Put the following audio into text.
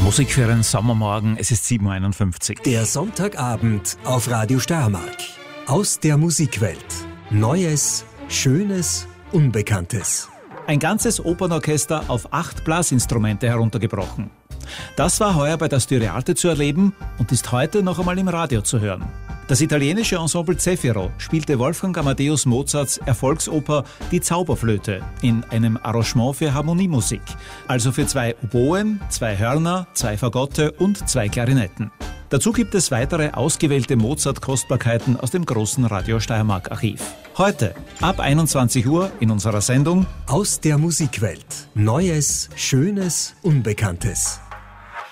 Musik für einen Sommermorgen, es ist 7.51 Uhr. Der Sonntagabend auf Radio Steiermark. Aus der Musikwelt. Neues, Schönes, Unbekanntes. Ein ganzes Opernorchester auf 8 Blasinstrumente heruntergebrochen. Das war heuer bei der Styriarte zu erleben und ist heute noch einmal im Radio zu hören. Das italienische Ensemble Zefiro spielte Wolfgang Amadeus Mozarts Erfolgsoper Die Zauberflöte in einem Arrangement für Harmoniemusik, also für 2 Oboen, 2 Hörner, 2 Fagotte und 2 Klarinetten. Dazu gibt es weitere ausgewählte Mozart-Kostbarkeiten aus dem großen Radio Steiermark-Archiv. Heute ab 21 Uhr in unserer Sendung Aus der Musikwelt. Neues, Schönes, Unbekanntes.